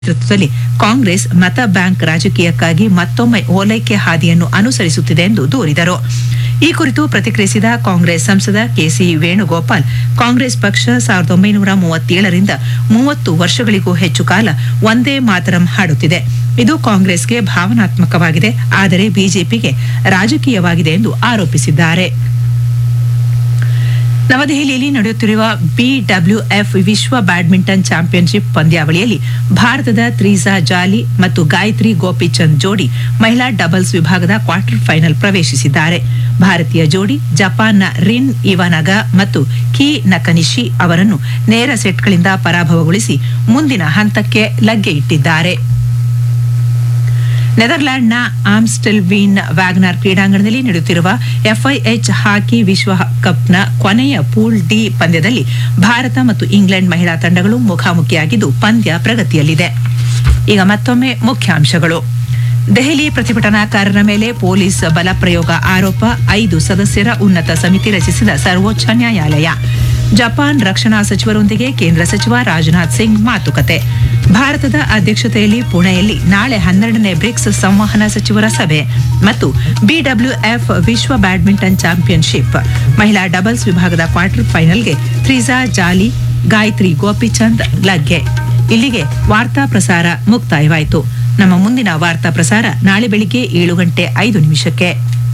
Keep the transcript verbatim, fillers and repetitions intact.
ನೇತೃತ್ವದಲ್ಲಿ ಕಾಂಗ್ರೆಸ್ ಮತ ಬ್ಯಾಂಕ್ ರಾಜಕೀಯಕ್ಕಾಗಿ ಮತ್ತೊಮ್ಮೆ ಓಲೈಕೆ ಹಾದಿಯನ್ನು ಅನುಸರಿಸುತ್ತಿದೆ ಎಂದು ದೂರಿದರು. ಈ ಕುರಿತು ಪ್ರತಿಕ್ರಿಯಿಸಿದ ಕಾಂಗ್ರೆಸ್ ಸಂಸದ ಕೆಸಿ ವೇಣುಗೋಪಾಲ್, ಕಾಂಗ್ರೆಸ್ ಪಕ್ಷ ಸಾವಿರದ ಒಂಬೈನೂರ ಮೂವತ್ತೇಳರಿಂದ ಮೂವತ್ತು ವರ್ಷಗಳಿಗೂ ಹೆಚ್ಚು ಕಾಲ ಒಂದೇ ಮಾತರಂ ಹಾಡುತ್ತಿದೆ. ಇದು ಕಾಂಗ್ರೆಸ್ಗೆ ಭಾವನಾತ್ಮಕವಾಗಿದೆ, ಆದರೆ ಬಿಜೆಪಿಗೆ ರಾಜಕೀಯವಾಗಿದೆ ಎಂದು ಆರೋಪಿಸಿದ್ದಾರೆ. ನವದೆಹಲಿಯಲ್ಲಿ ನಡೆಯುತ್ತಿರುವ ಬಿಡಬ್ಲ್ಯೂಎಫ್ ವಿಶ್ವ ಬ್ಯಾಡ್ಮಿಂಟನ್ ಚಾಂಪಿಯನ್ಶಿಪ್ ಪಂದ್ಯಾವಳಿಯಲ್ಲಿ ಭಾರತದ ತ್ರಿಜಾ ಜಾಲಿ ಮತ್ತು ಗಾಯತ್ರಿ ಗೋಪಿಚಂದ್ ಜೋಡಿ ಮಹಿಳಾ ಡಬಲ್ಸ್ ವಿಭಾಗದ ಕ್ವಾರ್ಟರ್ ಫೈನಲ್ ಪ್ರವೇಶಿಸಿದ್ದಾರೆ. ಭಾರತೀಯ ಜೋಡಿ ಜಪಾನ್ನ ರಿನ್ ಇವಾನಾಗಾ ಮತ್ತು ಕಿ ನಕನಿಶಿ ಅವರನ್ನು ನೇರ ಸೆಟ್ಗಳಿಂದ ಪರಾಭವಗೊಳಿಸಿ ಮುಂದಿನ ಹಂತಕ್ಕೆ ಲಗ್ಗೆ ಇಟ್ಟಿದ್ದಾರೆ. ನೆದರ್ಲ್ಯಾಂಡ್ನ ಆಮ್ಸ್ಟೆಲ್ವೀನ್ ವ್ಯಾಗ್ನರ್ ಕ್ರೀಡಾಂಗಣದಲ್ಲಿ ನಡೆಯುತ್ತಿರುವ ಎಫ್ಐಎಚ್ ಹಾಕಿ ವಿಶ್ವಕಪ್ನ ಕೊನೆಯ ಪೂಲ್ ಡಿ ಪಂದ್ಯದಲ್ಲಿ ಭಾರತ ಮತ್ತು ಇಂಗ್ಲೆಂಡ್ ಮಹಿಳಾ ತಂಡಗಳು ಮುಖಾಮುಖಿಯಾಗಿದ್ದು ಪಂದ್ಯ ಪ್ರಗತಿಯಲ್ಲಿದೆ. ಈಗ ಮತ್ತೊಮ್ಮೆ ಮುಖ್ಯಾಂಶಗಳು. ದೆಹಲಿ ಪ್ರತಿಭಟನಾಕಾರರ ಮೇಲೆ ಪೊಲೀಸ್ ಬಲಪ್ರಯೋಗ ಆರೋಪ, ಐದು ಸದಸ್ಯರ ಉನ್ನತ ಸಮಿತಿ ರಚಿಸಿದ ಸರ್ವೋಚ್ಚ ನ್ಯಾಯಾಲಯ. ಜಪಾನ್ ರಕ್ಷಣಾ ಸಚಿವರೊಂದಿಗೆ ಕೇಂದ್ರ ಸಚಿವ ರಾಜನಾಥ್ ಸಿಂಗ್ ಮಾತುಕತೆ. ಭಾರತದ ಅಧ್ಯಕ್ಷತೆಯಲ್ಲಿ ಪುಣೆಯಲ್ಲಿ ನಾಳೆ ಹನ್ನೆರಡನೇ ಬ್ರಿಕ್ಸ್ ಸಂವಹನ ಸಚಿವರ ಸಭೆ ಮತ್ತು ಬಿಡಬ್ಲ್ಯೂಎಫ್ ವಿಶ್ವ ಬ್ಯಾಡ್ಮಿಂಟನ್ ಚಾಂಪಿಯನ್ಶಿಪ್ ಮಹಿಳಾ ಡಬಲ್ಸ್ ವಿಭಾಗದ ಕ್ವಾರ್ಟರ್ ಫೈನಲ್ಗೆ ತ್ರಿಜಾ ಜಾಲಿ, ಗಾಯತ್ರಿ ಗೋಪಿಚಂದ್ ಲಗ್ಗೆ. ಇಲ್ಲಿಗೆ ವಾರ್ತಾ ಪ್ರಸಾರ ಮುಕ್ತಾಯವಾಯಿತು. ನಮ್ಮ ಮುಂದಿನ ವಾರ್ತಾ ಪ್ರಸಾರ ನಾಳೆ ಬೆಳಿಗ್ಗೆ ಏಳು ಗಂಟೆ ಐದು ನಿಮಿಷಕ್ಕೆ.